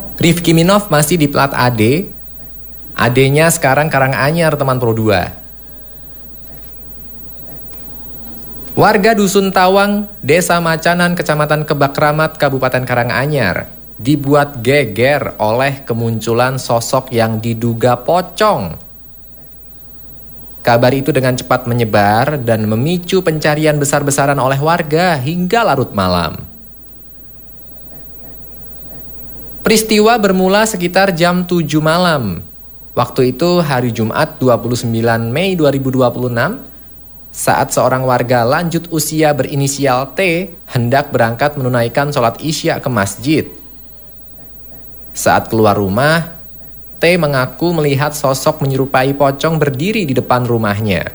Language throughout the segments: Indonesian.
Rifki Minov masih di plat AD. AD-nya sekarang Karanganyar, teman Pro 2. Warga Dusun Tawang, Desa Macanan, Kecamatan Kebak Ramat, Kabupaten Karanganyar, dibuat geger oleh kemunculan sosok yang diduga pocong. Kabar itu dengan cepat menyebar dan memicu pencarian besar-besaran oleh warga hingga larut malam. Peristiwa bermula sekitar jam 7 malam. Waktu itu hari Jumat 29 Mei 2026, saat seorang warga lanjut usia berinisial T hendak berangkat menunaikan sholat Isya ke masjid. Saat keluar rumah, T mengaku melihat sosok menyerupai pocong berdiri di depan rumahnya.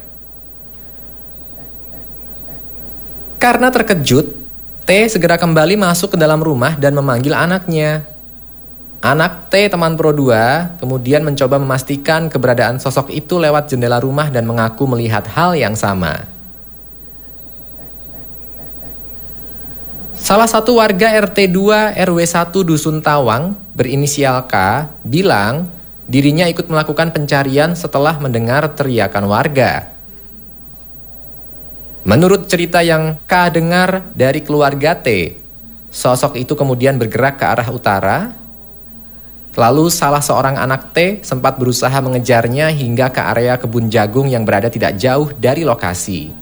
Karena terkejut, T segera kembali masuk ke dalam rumah dan memanggil anaknya. Anak T, teman Pro 2, kemudian mencoba memastikan keberadaan sosok itu lewat jendela rumah dan mengaku melihat hal yang sama. Salah satu warga RT 2 RW 1 Dusun Tawang berinisial K bilang dirinya ikut melakukan pencarian setelah mendengar teriakan warga. Menurut cerita yang K dengar dari keluarga T, sosok itu kemudian bergerak ke arah utara. Lalu salah seorang anak T sempat berusaha mengejarnya hingga ke area kebun jagung yang berada tidak jauh dari lokasi.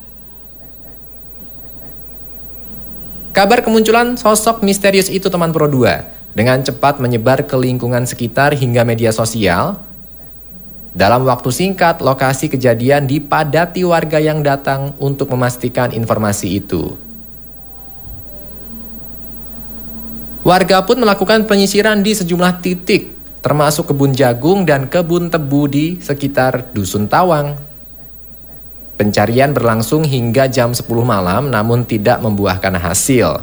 Kabar kemunculan sosok misterius itu, teman Pro 2, dengan cepat menyebar ke lingkungan sekitar hingga media sosial. Dalam waktu singkat, lokasi kejadian dipadati warga yang datang untuk memastikan informasi itu. Warga pun melakukan penyisiran di sejumlah titik, termasuk kebun jagung dan kebun tebu di sekitar Dusun Tawang. Pencarian berlangsung hingga jam 10 malam namun tidak membuahkan hasil.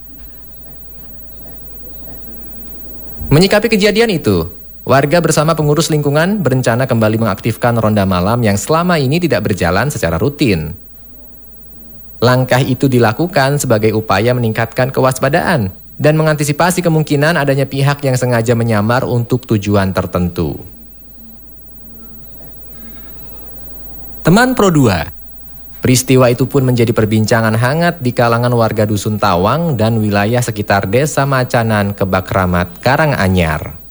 Menyikapi kejadian itu, warga bersama pengurus lingkungan berencana kembali mengaktifkan ronda malam yang selama ini tidak berjalan secara rutin. Langkah itu dilakukan sebagai upaya meningkatkan kewaspadaan dan mengantisipasi kemungkinan adanya pihak yang sengaja menyamar untuk tujuan tertentu. Teman Pro 2, peristiwa itu pun menjadi perbincangan hangat di kalangan warga Dusun Tawang dan wilayah sekitar Desa Macanan, Kebak Ramat, Karanganyar.